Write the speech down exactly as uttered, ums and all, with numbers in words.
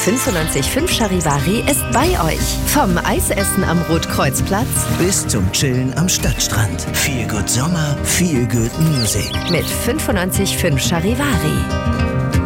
fünfundneunzig Komma fünf Charivari ist bei euch. Vom Eisessen am Rotkreuzplatz bis zum Chillen am Stadtstrand. Feel good Sommer, Feel good Music. Mit fünfundneunzig Komma fünf Charivari.